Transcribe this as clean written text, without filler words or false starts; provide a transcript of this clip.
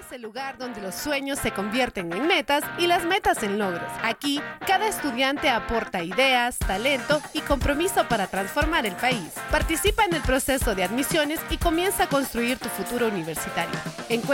es el lugar donde los sueños se convierten en metas y las metas en logros. Aquí, cada estudiante aporta ideas, talento y compromiso para transformar el país. Participa en el proceso de admisiones y comienza a construir tu futuro universitario. Encuentra